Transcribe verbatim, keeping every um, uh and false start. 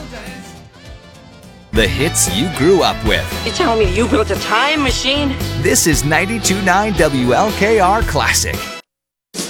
The hits you grew up with. You telling me you built a time machine? This is ninety-two point nine W L K R Classic.